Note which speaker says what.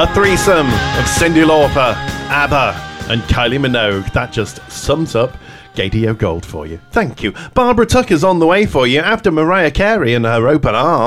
Speaker 1: A threesome of Cyndi Lauper, ABBA, and Kylie Minogue. That just sums up Gaydio Gold for you. Thank you. Barbara Tucker's on the way for you after Mariah Carey and her Open Arms.